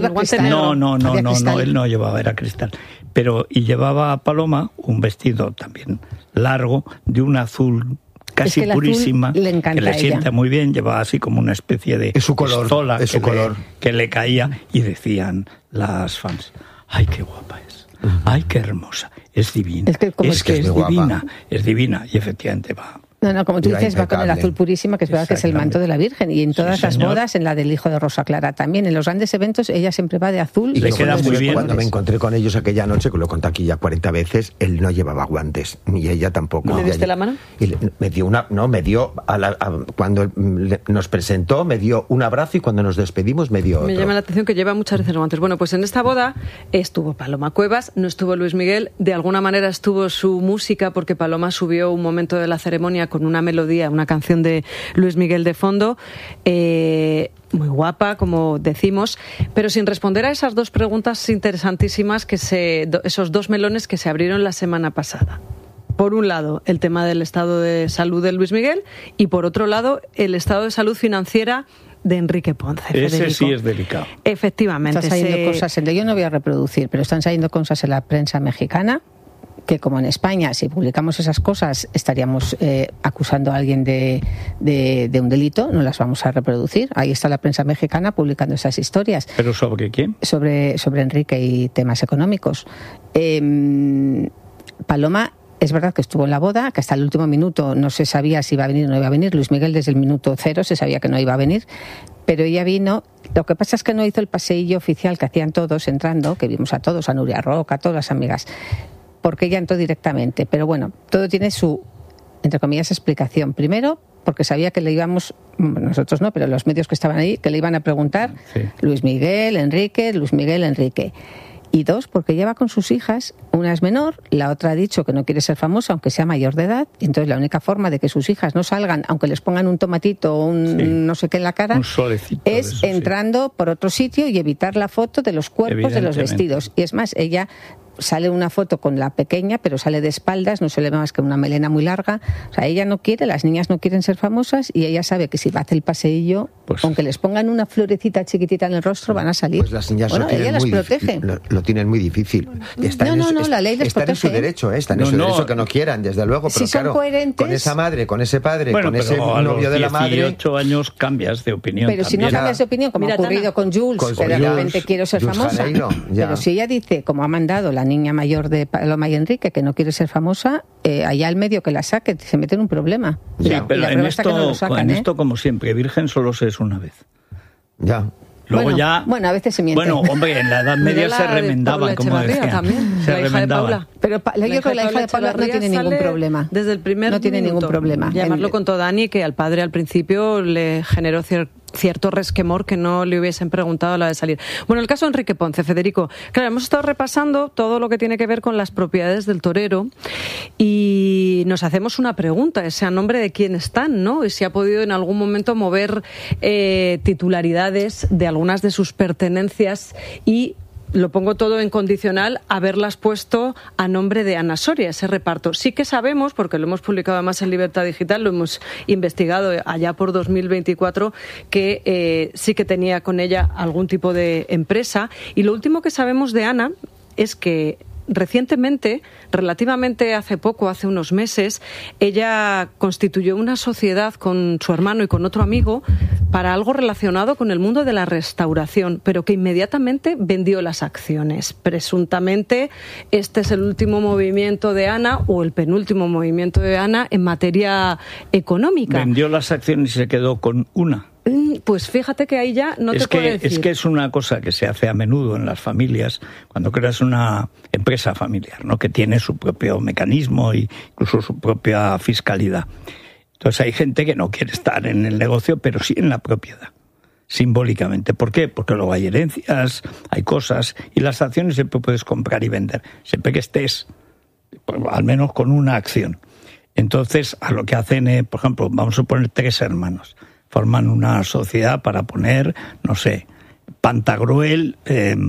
B: No, él no llevaba, era cristal. Y llevaba a Paloma un vestido también largo, de un azul casi purísima, que le sienta muy bien, llevaba así como una especie de estola que le caía, y decían las fans, ¡ay, qué guapa es! ¡Ay, qué hermosa! Es divina. Es divina, es divina, y efectivamente va.
E: No, como tú dices, va con el azul purísima, que es verdad que es el manto de la Virgen. Y en todas las bodas, en la del hijo de Rosa Clara también, en los grandes eventos, ella siempre va de azul.
D: Y le queda muy bien. Cuando me encontré con ellos aquella noche, que lo conté aquí ya 40 veces, él no llevaba guantes, ni ella tampoco.
C: ¿Le diste la mano?
D: Y me dio cuando nos presentó, me dio un abrazo, y cuando nos despedimos me dio otro.
C: Me llama la atención que lleva muchas veces guantes. Bueno, pues en esta boda estuvo Paloma Cuevas, no estuvo Luis Miguel, de alguna manera estuvo su música, porque Paloma subió un momento de la ceremonia con una melodía, una canción de Luis Miguel de fondo, muy guapa, como decimos, pero sin responder a esas dos preguntas interesantísimas, esos dos melones que se abrieron la semana pasada. Por un lado, el tema del estado de salud de Luis Miguel, y por otro lado, el estado de salud financiera de Enrique Ponce.
B: Ese
C: Federico.
B: Sí es delicado.
C: Efectivamente.
E: Están saliendo cosas, yo no voy a reproducir, pero están saliendo cosas en la prensa mexicana, que como en España, si publicamos esas cosas, estaríamos acusando a alguien de un delito, no las vamos a reproducir. Ahí está la prensa mexicana publicando esas historias.
B: ¿Pero sobre quién?
E: Sobre Enrique y temas económicos. Paloma, es verdad que estuvo en la boda, que hasta el último minuto no se sabía si iba a venir o no iba a venir. Luis Miguel desde el minuto 0 se sabía que no iba a venir, pero ella vino. Lo que pasa es que no hizo el paseillo oficial que hacían todos entrando, que vimos a todos, a Nuria Roca, a todas las amigas, porque ella entró directamente. Pero bueno, todo tiene su, entre comillas, explicación. Primero, porque sabía que le íbamos, nosotros no, pero los medios que estaban ahí, que le iban a preguntar Luis Miguel, Enrique. Y dos, porque ella va con sus hijas, una es menor, la otra ha dicho que no quiere ser famosa, aunque sea mayor de edad, y entonces la única forma de que sus hijas no salgan, aunque les pongan un tomatito o no sé qué en la cara,
B: un solecito
E: es
B: eso,
E: entrando por otro sitio y evitar la foto de los cuerpos de los vestidos. Y es más, ella sale una foto con la pequeña, pero sale de espaldas, no se le ve más que una melena muy larga. O sea, ella no quiere, las niñas no quieren ser famosas, y ella sabe que si va a hacer el paseillo, aunque les pongan una florecita chiquitita en el rostro, van a salir.
D: Pues las niñas
E: ella las protege.
D: Lo tienen muy difícil.
E: La ley les protege.
D: Está en su derecho, está en su derecho que no quieran, desde luego, pero
E: si son
D: claro,
E: coherentes,
D: con esa madre, con ese padre, con ese novio de la madre.
B: A los 18 años cambias de opinión.
E: Pero
B: también.
E: si no cambias de opinión, como ha ocurrido con Jules, que de repente quiero ser famosa. Pero si ella dice, como ha mandado la niña mayor de Paloma y Enrique, que no quiere ser famosa, allá al medio que la saque, se mete en un problema.
B: Sí, pero en esto, como siempre, virgen solo se es una vez.
D: Ya.
B: Luego ya...
E: Bueno, a veces se miente.
B: Bueno, hombre, en la Edad Media se remendaban, como decían.
C: También,
B: se
C: la hija de Paula.
E: Pero yo creo que la hija de Paula no tiene ningún problema.
C: Desde el primer
E: No tiene
C: minuto.
E: ningún problema.
C: Llamarlo contó Dani, que al padre al principio le generó cierto resquemor que no le hubiesen preguntado a la de salir. Bueno, el caso de Enrique Ponce, Federico. Claro, hemos estado repasando todo lo que tiene que ver con las propiedades del torero y nos hacemos una pregunta, es a nombre de quién están, ¿no? Y si ha podido en algún momento mover titularidades de algunas de sus pertenencias y lo pongo todo en condicional, haberlas puesto a nombre de Ana Soria, ese reparto. Sí que sabemos, porque lo hemos publicado además en Libertad Digital, lo hemos investigado allá por 2024, que sí que tenía con ella algún tipo de empresa. Y lo último que sabemos de Ana es que recientemente, relativamente hace poco, hace unos meses, ella constituyó una sociedad con su hermano y con otro amigo para algo relacionado con el mundo de la restauración, pero que inmediatamente vendió las acciones. Presuntamente, este es el último movimiento de Ana, o el penúltimo movimiento de Ana en materia económica.
B: Vendió las acciones y se quedó con una.
C: Pues fíjate que ahí ya no te puedo decir.
B: Es que es una cosa que se hace a menudo en las familias cuando creas una empresa familiar, ¿no? Que tiene su propio mecanismo e incluso su propia fiscalidad. Entonces hay gente que no quiere estar en el negocio, pero sí en la propiedad, simbólicamente. ¿Por qué? Porque luego hay herencias, hay cosas, y las acciones siempre puedes comprar y vender, siempre que estés, pues, al menos con una acción. Entonces, a lo que hacen, por ejemplo, vamos a poner 3 hermanos. Forman una sociedad para poner, no sé, Pantagruel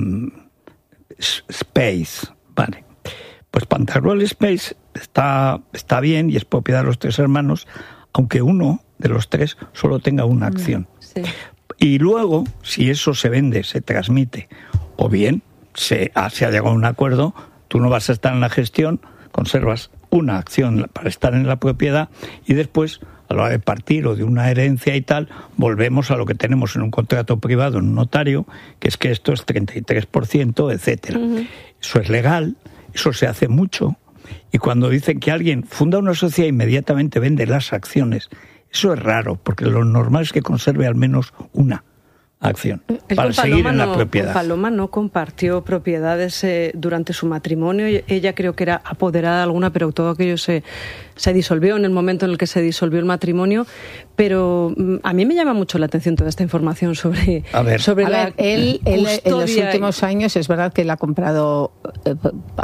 B: Space, vale. Pues Pantagruel Space está bien y es propiedad de los 3 hermanos, aunque uno de los 3 solo tenga una acción.
C: Sí.
B: Y luego, si eso se vende, se transmite, o bien se ha llegado a un acuerdo, tú no vas a estar en la gestión, conservas una acción para estar en la propiedad y después, a la hora de partir o de una herencia y tal, volvemos a lo que tenemos en un contrato privado, en un notario, que es que esto es 33%, etcétera. Uh-huh. Eso es legal, eso se hace mucho, y cuando dicen que alguien funda una sociedad e inmediatamente vende las acciones, eso es raro, porque lo normal es que conserve al menos una acción para seguir en la propiedad.
C: Paloma no compartió propiedades durante su matrimonio. Ella creo que era apoderada de alguna, pero todo aquello se disolvió en el momento en el que se disolvió el matrimonio. Pero a mí me llama mucho la atención toda esta información sobre
E: él en los últimos años es verdad que él ha comprado